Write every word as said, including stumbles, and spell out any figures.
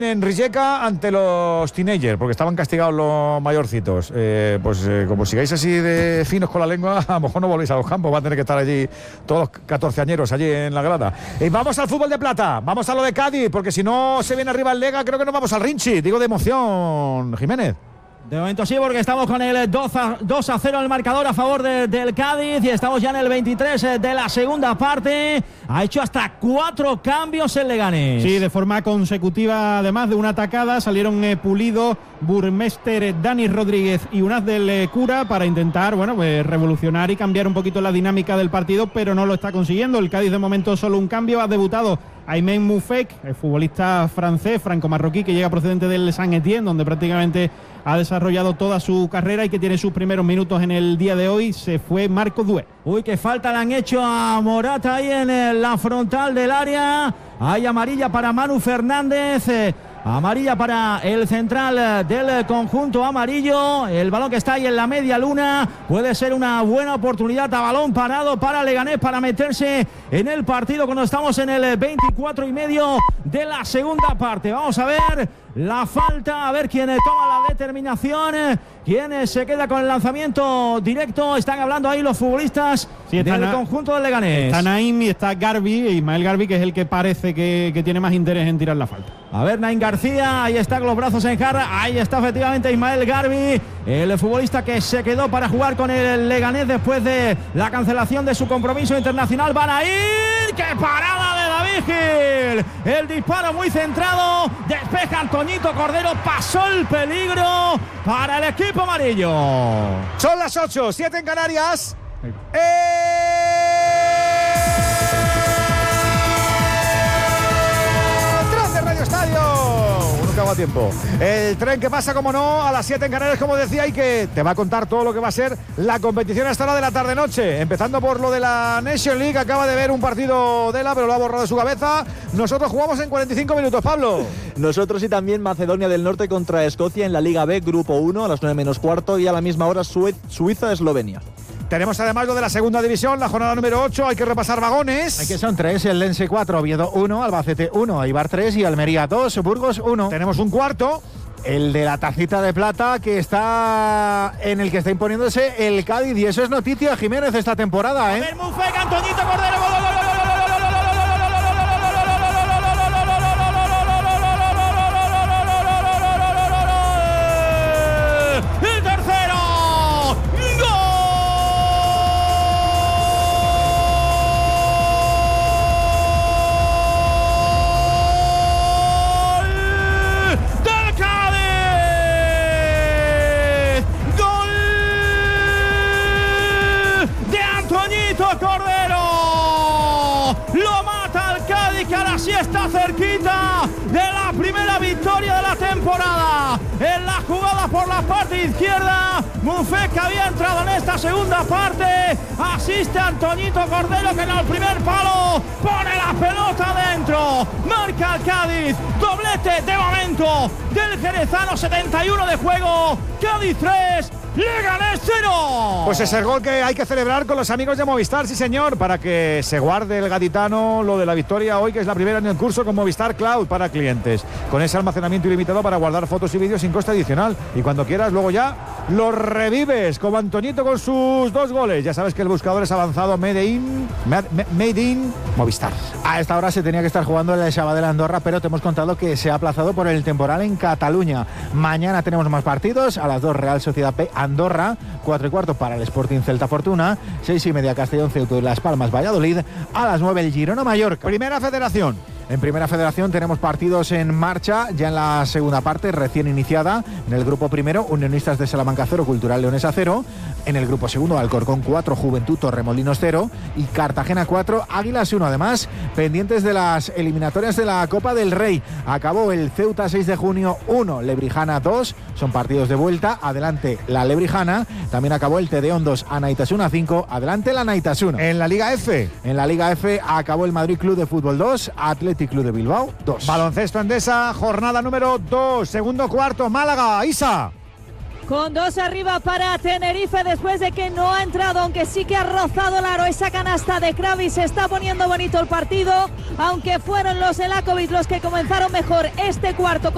En Rijeka ante los teenagers, porque estaban castigados los mayorcitos. Eh, pues eh, como sigáis así de finos con la lengua, a lo mejor no volvéis a los campos, va a tener que estar allí todos los catorceañeros allí en la grada. Eh, vamos al fútbol de plata, vamos a lo de Cádiz, porque si no se viene arriba el Lega, creo que nos vamos al Rinchi, digo de emoción, Jiménez. De momento sí, porque estamos con el dos a cero el marcador a favor de, del Cádiz y estamos ya en el veintitrés de la segunda parte. Ha hecho hasta cuatro cambios el Leganés. Sí, de forma consecutiva, además de una atacada, salieron eh, Pulido, Burmester, Dani Rodríguez y Unaz del eh, Cura para intentar, bueno, pues revolucionar y cambiar un poquito la dinámica del partido, pero no lo está consiguiendo. El Cádiz de momento solo un cambio, ha debutado Aymen Moufek, el futbolista francés, franco-marroquí, que llega procedente del Saint-Étienne, donde prácticamente ha desarrollado toda su carrera y que tiene sus primeros minutos en el día de hoy. Se fue Marco Dué. Uy, qué falta le han hecho a Morata ahí en la frontal del área. Hay amarilla para Manu Fernández. Eh, Amarilla para el central del conjunto amarillo. El balón que está ahí en la media luna. Puede ser una buena oportunidad a balón parado para Leganés para meterse en el partido cuando estamos en el veinticuatro y medio de la segunda parte. Vamos a ver la falta, a ver quién toma la determinación, quién se queda con el lanzamiento directo. Están hablando ahí los futbolistas sí, del na- conjunto del Leganés. Está Naim y está Garbi, Ismael Garbi, que es el que parece que, que tiene más interés en tirar la falta. A ver, Naim García, ahí está con los brazos en jarra, ahí está efectivamente Ismael Garbi, el futbolista que se quedó para jugar con el Leganés después de la cancelación de su compromiso internacional. Van a ir, ¡qué parada de David Gil! El disparo muy centrado, despeja Antoñito Cordero, pasó el peligro para el equipo amarillo. Son las ocho, siete en Canarias. ¡Eh! Radio Estadio, uno que hago a tiempo. El tren que pasa, como no, a las siete en Canarias, como decía, y que te va a contar todo lo que va a ser la competición hasta la de la tarde-noche. Empezando por lo de la Nation League, acaba de ver un partido de la, pero lo ha borrado de su cabeza. Nosotros jugamos en cuarenta y cinco minutos, Pablo. Nosotros y también Macedonia del Norte contra Escocia en la Liga B, Grupo uno, a las nueve menos cuarto, y a la misma hora Sue- Suiza-Eslovenia. Tenemos además lo de la segunda división, la jornada número ocho, hay que repasar vagones. Aquí son tres, el Lense cuatro, Oviedo uno, Albacete uno, Eibar tres y Almería dos, Burgos uno. Tenemos un cuarto. El de la tacita de plata que está en el que está imponiéndose el Cádiz, y eso es noticia, Jiménez, esta temporada, ¿eh? A ver, Mufek, Antoñito Cordero, gol, gol, gol, gol. Cordero lo mata al Cádiz, que ahora sí está cerquita de la primera victoria de la temporada. En la jugada por la parte izquierda, Mufek, que había entrado en esta segunda parte, asiste a Antoñito Cordero, que en el primer palo pone la pelota dentro, marca al Cádiz, doblete de momento del jerezano, setenta y uno de juego, Cádiz tres, Leganés cero. Pues ese gol que hay que celebrar con los amigos de Movistar, sí señor, para que se guarde el gaditano lo de la victoria hoy, que es la primera en el curso con Movistar Cloud para clientes, con ese almacenamiento ilimitado para guardar fotos y vídeos sin coste adicional, y cuando quieras luego ya lo revives, como Antoñito con sus dos goles. Ya sabes que el buscador es avanzado Made in, made in Movistar. A esta hora se tenía que estar jugando el Sabadell Andorra, pero te hemos contado que se ha aplazado por el temporal en Cataluña. Mañana tenemos más partidos, a las dos Real Sociedad P Andorra, cuatro y cuarto para el Sporting Celta Fortuna, seis y media Castellón Ceuta y Las Palmas Valladolid, a las nueve el Girona Mallorca. Primera Federación. En Primera Federación tenemos partidos en marcha, ya en la segunda parte, recién iniciada. En el grupo primero, Unionistas de Salamanca cero, Cultural Leonesa cero. En el grupo segundo, Alcorcón cuatro, Juventud Torremolinos cero. Y Cartagena cuatro, Águilas uno. Además, pendientes de las eliminatorias de la Copa del Rey. Acabó el Ceuta seis de junio uno, Lebrijana dos. Son partidos de vuelta. Adelante la Lebrijana. También acabó el Tedeón dos, Anaitasuna cinco. Adelante la Anaitasuna. En la Liga F. En la Liga F acabó el Madrid Club de Fútbol dos, Atlético Club de Bilbao dos. Baloncesto Endesa, jornada número dos, segundo cuarto, Málaga, Isa. Con dos arriba para Tenerife después de que no ha entrado, aunque sí que ha rozado el aro. Esa canasta de Kravis, se está poniendo bonito el partido, aunque fueron los Elakovic los que comenzaron mejor este cuarto.